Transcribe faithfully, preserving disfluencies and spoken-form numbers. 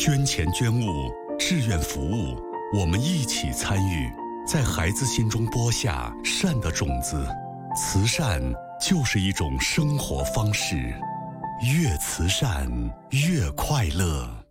捐钱捐物，志愿服务，我们一起参与，在孩子心中播下善的种子。慈善就是一种生活方式，越慈善越快乐。